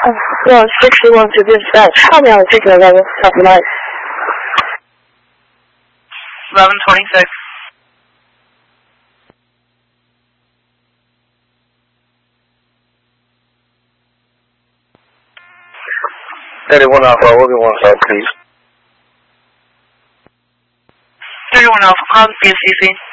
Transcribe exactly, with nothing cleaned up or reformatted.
well, sixty-one to dispatch. How may I take your eleven tonight? eleven twenty-six. thirty-one Alpha, we'll be one side, please. thirty-one Alpha, call the C S C C.